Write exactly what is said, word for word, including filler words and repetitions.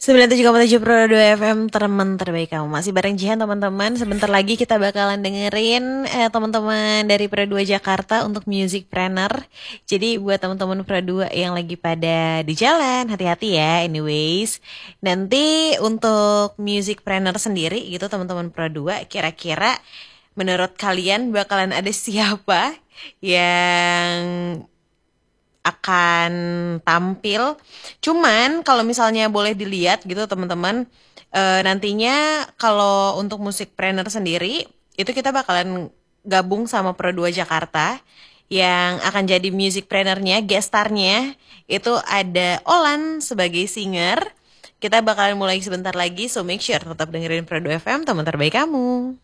sembilan puluh tujuh koma tujuh Pro dua F M, teman terbaik kamu. Masih bareng Jihan teman-teman. Sebentar lagi kita bakalan dengerin eh, teman-teman dari Pro dua Jakarta untuk Music Planner. Jadi buat teman-teman Pro dua yang lagi pada di jalan, hati-hati ya anyways. Nanti untuk Music Planner sendiri gitu teman-teman Pro dua, kira-kira menurut kalian bakalan ada siapa yang akan tampil. Cuman kalau misalnya boleh dilihat gitu teman-teman, eh, nantinya kalau untuk musik trainer sendiri itu kita bakalan gabung sama Pro dua Jakarta yang akan jadi music trainernya, gestarnya itu ada Olan sebagai singer. Kita bakalan mulai sebentar lagi, so make sure tetap dengerin Pro dua F M, teman terbaik kamu.